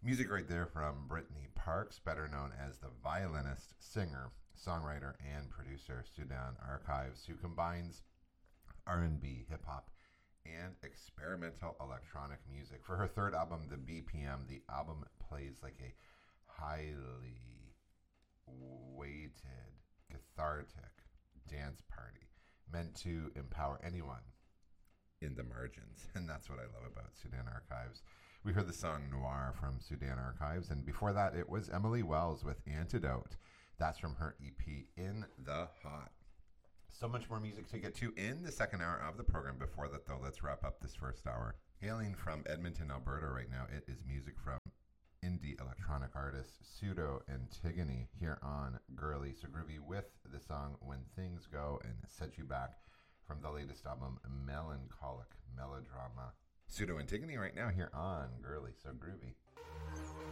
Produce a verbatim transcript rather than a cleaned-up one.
Music right there from Brittany Parks, better known as the violinist, singer, songwriter, and producer Sudan Archives, who combines R and B, hip-hop, and experimental electronic music. For her third album, The B P M, the album plays like a highly weighted, cathartic dance party meant to empower anyone in the margins. And that's what I love about Sudan Archives. We heard the song Noir from Sudan Archives, and before that it was Emily Wells with Antidote. That's from her E P In the Hot. So much more music to get to in the second hour of the program. Before that, though, let's wrap up this first hour. Hailing from Edmonton, Alberta right now, it is music from indie electronic artist Pseudo Antigone here on Girly So Groovy with the song When Things Go and Set You Back from the latest album Melancholic Melodrama. Pseudo Antigone right now here on Girly So Groovy.